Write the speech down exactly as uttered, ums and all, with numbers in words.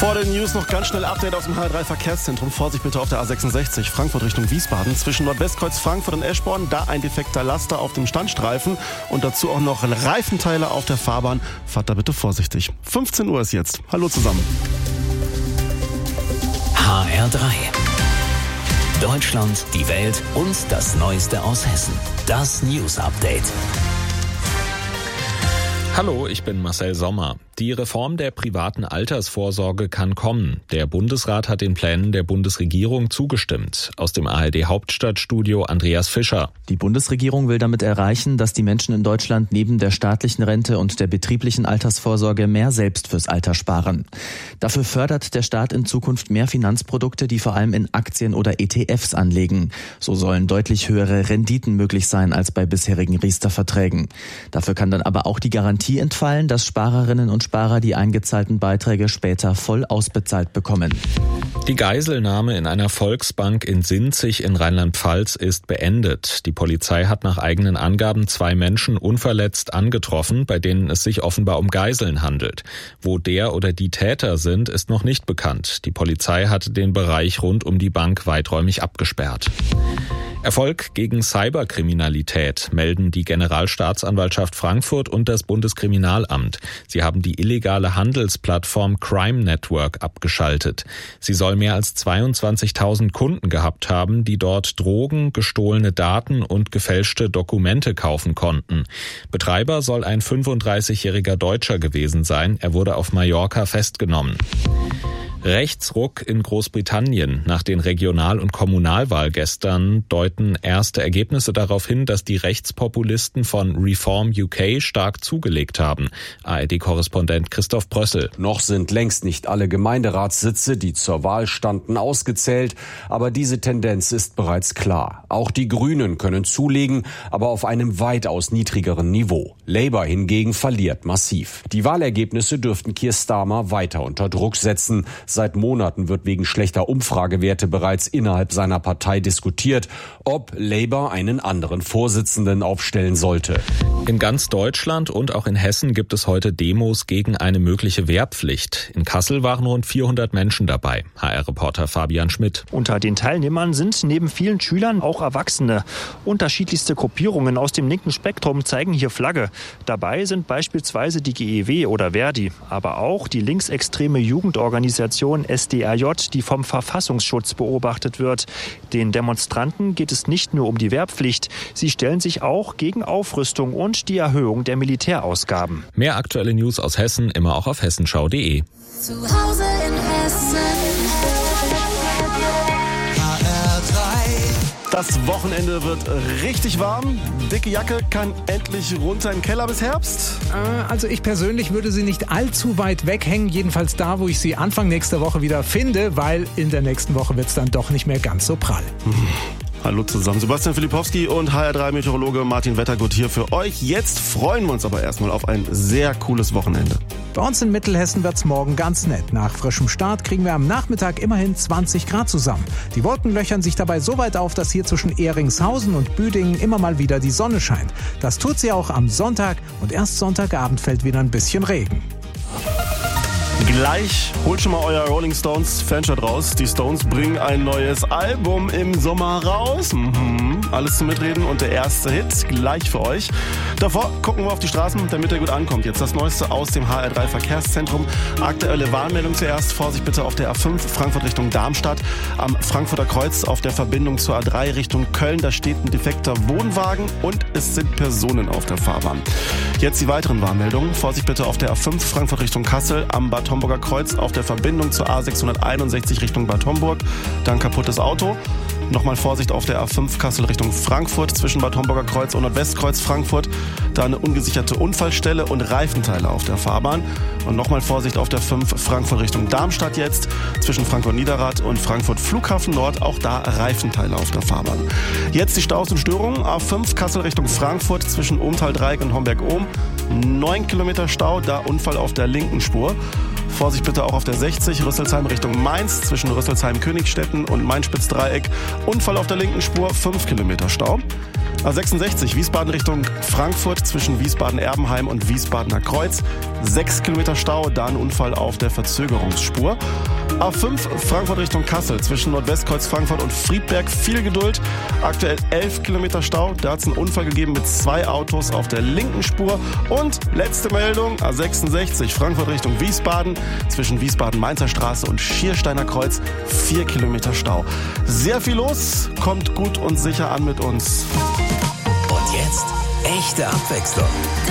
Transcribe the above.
Vor den News noch ganz schnell Update aus dem H R drei Verkehrszentrum. Vorsicht bitte auf der A sechsundsechzig, Frankfurt Richtung Wiesbaden. Zwischen Nordwestkreuz Frankfurt und Eschborn, da ein defekter Laster auf dem Standstreifen. Und dazu auch noch Reifenteile auf der Fahrbahn. Fahrt da bitte vorsichtig. fünfzehn Uhr ist jetzt. Hallo zusammen. H R drei. Deutschland, die Welt und das Neueste aus Hessen. Das News Update. Hallo, ich bin Marcel Sommer. Die Reform der privaten Altersvorsorge kann kommen. Der Bundesrat hat den Plänen der Bundesregierung zugestimmt. Aus dem A R D-Hauptstadtstudio Andreas Fischer. Die Bundesregierung will damit erreichen, dass die Menschen in Deutschland neben der staatlichen Rente und der betrieblichen Altersvorsorge mehr selbst fürs Alter sparen. Dafür fördert der Staat in Zukunft mehr Finanzprodukte, die vor allem in Aktien oder E T Fs anlegen. So sollen deutlich höhere Renditen möglich sein als bei bisherigen Riester-Verträgen. Dafür kann dann aber auch die Garantie entfallen, dass Sparerinnen und Sparer die eingezahlten Beiträge später voll ausbezahlt bekommen. Die Geiselnahme in einer Volksbank in Sinzig in Rheinland-Pfalz ist beendet. Die Polizei hat nach eigenen Angaben zwei Menschen unverletzt angetroffen, bei denen es sich offenbar um Geiseln handelt. Wo der oder die Täter sind, ist noch nicht bekannt. Die Polizei hat den Bereich rund um die Bank weiträumig abgesperrt. Erfolg gegen Cyberkriminalität melden die Generalstaatsanwaltschaft Frankfurt und das Bundeskriminalamt. Sie haben die illegale Handelsplattform Crime Network abgeschaltet. Sie soll mehr als zweiundzwanzigtausend Kunden gehabt haben, die dort Drogen, gestohlene Daten und gefälschte Dokumente kaufen konnten. Betreiber soll ein fünfunddreißigjähriger Deutscher gewesen sein. Er wurde auf Mallorca festgenommen. Rechtsruck in Großbritannien. Nach den Regional- und Kommunalwahl gestern deuten erste Ergebnisse darauf hin, dass die Rechtspopulisten von Reform U K stark zugelegt haben. A R D-Korrespondent Christoph Brössel. Noch sind längst nicht alle Gemeinderatssitze, die zur Wahl standen, ausgezählt. Aber diese Tendenz ist bereits klar. Auch die Grünen können zulegen, aber auf einem weitaus niedrigeren Niveau. Labour hingegen verliert massiv. Die Wahlergebnisse dürften Keir Starmer weiter unter Druck setzen. Seit Monaten wird wegen schlechter Umfragewerte bereits innerhalb seiner Partei diskutiert, ob Labour einen anderen Vorsitzenden aufstellen sollte. In ganz Deutschland und auch in Hessen gibt es heute Demos gegen eine mögliche Wehrpflicht. In Kassel waren rund vierhundert Menschen dabei. H R-Reporter Fabian Schmidt. Unter den Teilnehmern sind neben vielen Schülern auch Erwachsene. Unterschiedlichste Gruppierungen aus dem linken Spektrum zeigen hier Flagge. Dabei sind beispielsweise die G E W oder Verdi, aber auch die linksextreme Jugendorganisation S D A J, die vom Verfassungsschutz beobachtet wird. Den Demonstranten geht es nicht nur um die Wehrpflicht. Sie stellen sich auch gegen Aufrüstung und die Erhöhung der Militärausgaben. Mehr aktuelle News aus Hessen immer auch auf hessenschau punkt de. Zu Hause in Hessen. H R drei. Das Wochenende wird richtig warm. Dicke Jacke kann endlich runter in den Keller bis Herbst. Also ich persönlich würde sie nicht allzu weit weghängen. Jedenfalls da, wo ich sie Anfang nächster Woche wieder finde. Weil in der nächsten Woche wird es dann doch nicht mehr ganz so prall. Hm. Hallo zusammen, Sebastian Filipowski und H R drei Meteorologe Martin Wettergut hier für euch. Jetzt freuen wir uns aber erstmal auf ein sehr cooles Wochenende. Bei uns in Mittelhessen wird's morgen ganz nett. Nach frischem Start kriegen wir am Nachmittag immerhin zwanzig Grad zusammen. Die Wolken löchern sich dabei so weit auf, dass hier zwischen Ehringshausen und Büdingen immer mal wieder die Sonne scheint. Das tut sie auch am Sonntag und erst Sonntagabend fällt wieder ein bisschen Regen. Gleich holt schon mal euer Rolling Stones Fanshirt raus. Die Stones bringen ein neues Album im Sommer raus. Mhm. Alles zum Mitreden und der erste Hit gleich für euch. Davor gucken wir auf die Straßen, damit er gut ankommt. Jetzt das Neueste aus dem H R drei Verkehrszentrum. Aktuelle Warnmeldung zuerst. Vorsicht bitte auf der A fünf Frankfurt Richtung Darmstadt. Am Frankfurter Kreuz auf der Verbindung zur A drei Richtung Köln. Da steht ein defekter Wohnwagen und es sind Personen auf der Fahrbahn. Jetzt die weiteren Warnmeldungen. Vorsicht bitte auf der A fünf Frankfurt Richtung Kassel. Am Bad Homburger Kreuz auf der Verbindung zur A sechshunderteinundsechzig Richtung Bad Homburg. Dann kaputtes Auto. Nochmal Vorsicht auf der A fünf Kassel Richtung Frankfurt zwischen Bad Homburger Kreuz und Nordwestkreuz Frankfurt. Da eine ungesicherte Unfallstelle und Reifenteile auf der Fahrbahn. Und nochmal Vorsicht auf der fünf Frankfurt Richtung Darmstadt jetzt zwischen Frankfurt-Niederrad und Frankfurt Flughafen Nord. Auch da Reifenteile auf der Fahrbahn. Jetzt die Staus und Störungen. A fünf Kassel Richtung Frankfurt zwischen Ohmtal-Dreieck und Homberg-Ohm. Neun Kilometer Stau, da Unfall auf der linken Spur. Vorsicht bitte auch auf der sechzig, Rüsselsheim Richtung Mainz, zwischen Rüsselsheim-Königstetten und Main-Spitz-Dreieck. Unfall auf der linken Spur, fünf Kilometer Stau. A sechsundsechzig Wiesbaden Richtung Frankfurt zwischen Wiesbaden-Erbenheim und Wiesbadener Kreuz. Sechs Kilometer Stau, da ein Unfall auf der Verzögerungsspur. A fünf Frankfurt Richtung Kassel zwischen Nordwestkreuz Frankfurt und Friedberg. Viel Geduld. Aktuell elf Kilometer Stau. Da hat es einen Unfall gegeben mit zwei Autos auf der linken Spur. Und letzte Meldung, A sechsundsechzig Frankfurt Richtung Wiesbaden zwischen Wiesbaden-Mainzer Straße und Schiersteiner Kreuz. Vier Kilometer Stau. Sehr viel los. Kommt gut und sicher an mit uns. Und jetzt echte Abwechslung.